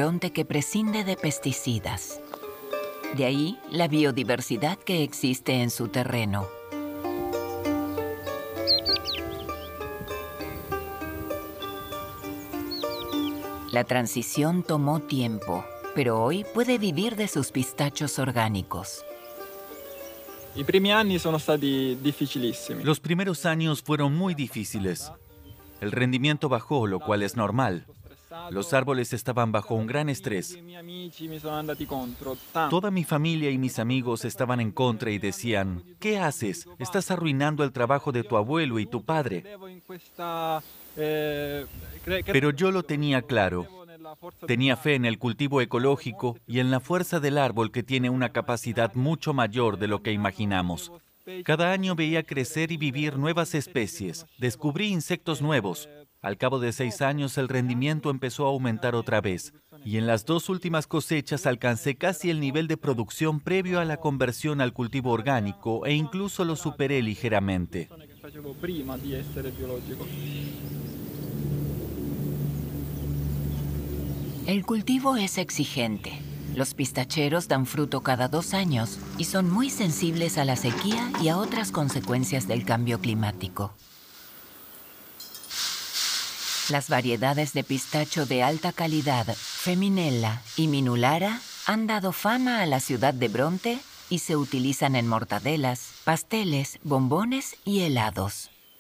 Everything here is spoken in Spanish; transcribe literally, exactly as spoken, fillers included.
Bronte que prescinde de pesticidas. De ahí la biodiversidad que existe en su terreno. La transición tomó tiempo, pero hoy puede vivir de sus pistachos orgánicos. I primi anni sono stati difficilissimi. Los primeros años fueron muy difíciles. El rendimiento bajó, lo cual es normal. Los árboles estaban bajo un gran estrés. Toda mi familia y mis amigos estaban en contra y decían, ¿qué haces? Estás arruinando el trabajo de tu abuelo y tu padre. Pero yo lo tenía claro. Tenía fe en el cultivo ecológico y en la fuerza del árbol que tiene una capacidad mucho mayor de lo que imaginamos. Cada año veía crecer y vivir nuevas especies. Descubrí insectos nuevos. Al cabo de seis años el rendimiento empezó a aumentar otra vez. Y en las dos últimas cosechas alcancé casi el nivel de producción previo a la conversión al cultivo orgánico e incluso lo superé ligeramente. El cultivo es exigente. Los pistacheros dan fruto cada dos años y son muy sensibles a la sequía y a otras consecuencias del cambio climático. Las variedades de pistacho de alta calidad, Feminella y Minulara, han dado fama a la ciudad de Bronte y se utilizan en mortadelas, pasteles, bombones y helados.